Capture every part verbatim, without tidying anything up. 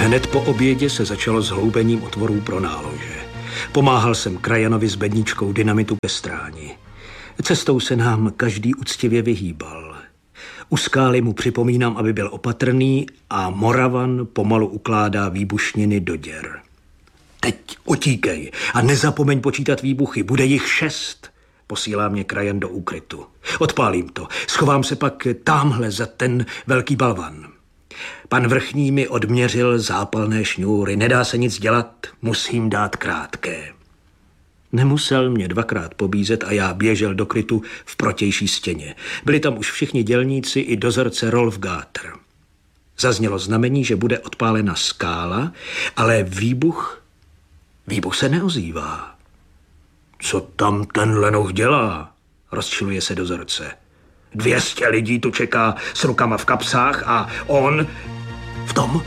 Hned po obědě se začalo s hloubením otvorů pro nálože. Pomáhal jsem krajanovi s bedničkou dynamitu ke stráni. Cestou se nám každý úctivě vyhýbal. U skály mu připomínám, aby byl opatrný, a Moravan pomalu ukládá výbušniny do děr. Teď utíkej a nezapomeň počítat výbuchy, bude jich šest. Posílá mě krajan do úkrytu. Odpálím to, schovám se pak támhle za ten velký balvan. Pan vrchní mi odměřil zápalné šňůry, nedá se nic dělat, musím dát krátké. Nemusel mě dvakrát pobízet a já běžel do krytu v protější stěně. Byli tam už všichni dělníci i dozorce Rolf Gáter. Zaznělo znamení, že bude odpálena skála, ale výbuch, výbuch se neozývá. Co tam ten lenoch dělá? Rozčiluje se dozorce. Dvě stě lidí tu čeká s rukama v kapsách a on v tom.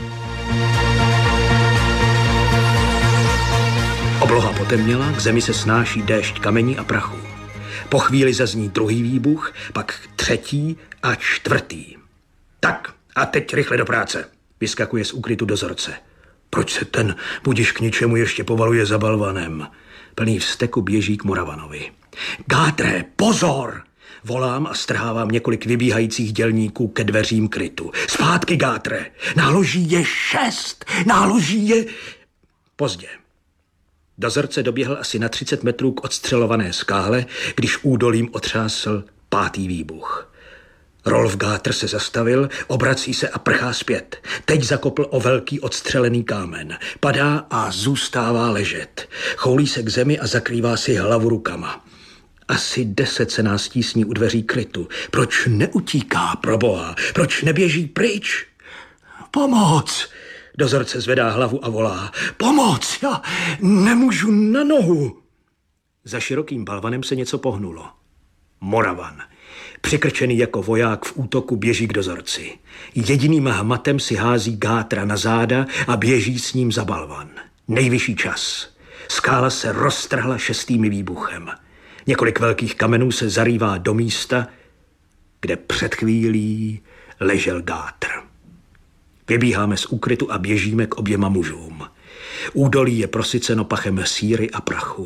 Obloha potemněla, k zemi se snáší déšť kamení a prachu. Po chvíli zazní druhý výbuch, pak třetí a čtvrtý. Tak a teď rychle do práce, vyskakuje z úkrytu dozorce. Proč se ten budiš k ničemu ještě povaluje za balvanem? Plný vzteku běží k Moravanovi. Gátre, pozor! Volám a strhávám několik vybíhajících dělníků ke dveřím krytu. Zpátky, Gátre! Náloží je šest! Náloží je... Pozdě. Dozorce doběhl asi na třicet metrů k odstřelované skále, když údolím otřásl pátý výbuch. Rolf Gáter se zastavil, obrací se a prchá zpět. Teď zakopl o velký odstřelený kámen. Padá a zůstává ležet. Choulí se k zemi a zakrývá si hlavu rukama. Asi deset se nás tísní u dveří krytu. Proč neutíká, proboha? Proč neběží pryč? Pomoc! Dozorce zvedá hlavu a volá. Pomoc! Já nemůžu na nohu! Za širokým balvanem se něco pohnulo. Moravan. Přikrčený jako voják v útoku běží k dozorci. Jediným hmatem si hází Gátra na záda a běží s ním za balvan. Nejvyšší čas. Skála se roztrhla šestým výbuchem. Několik velkých kamenů se zarývá do místa, kde před chvílí ležel Gátr. Vybíháme z úkrytu a běžíme k oběma mužům. Údolí je prosyceno pachem síry a prachu.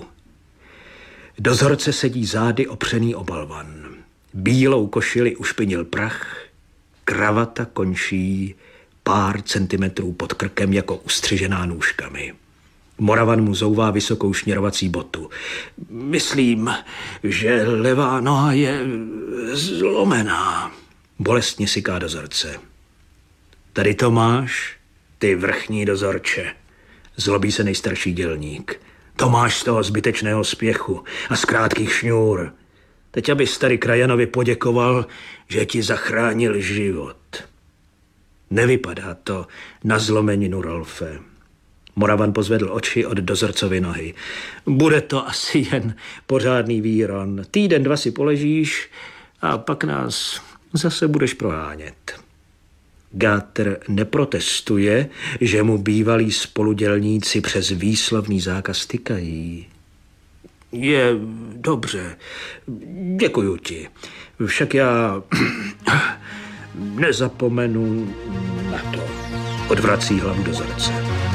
Dozorce sedí zády opřený o balvan. Bílou košili ušpinil prach, kravata končí pár centimetrů pod krkem jako ustřižená nůžkami. Moravan mu zouvá vysokou šněrovací botu. Myslím, že levá noha je zlomená. Bolestně syká dozorce. Tady to máš, ty vrchní dozorče. Zlobí se nejstarší dělník. To máš z toho zbytečného spěchu a z krátkých šňůr. Teď abys tady krajanovi poděkoval, že ti zachránil život. Nevypadá to na zlomeninu, Rolfe. Moravan pozvedl oči od dozorcovy nohy. Bude to asi jen pořádný výron. Týden, dva si poležíš a pak nás zase budeš prohánět. Gáter neprotestuje, že mu bývalí spoludělníci přes výslovný zákaz tykají. Je dobře, děkuju ti. Však já nezapomenu na to. Odvrací hlavu dozorce.